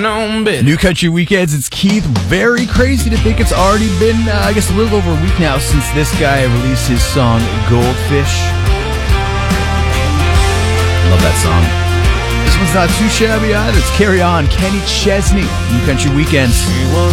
known better. New Country Weekends, it's Keith. Very crazy to think it's already been, I guess, a little over a week now since this guy released his song, Goldfish. Love that song. This one's not too shabby either. It's Carry On, Kenny Chesney. New Country Weekends. She was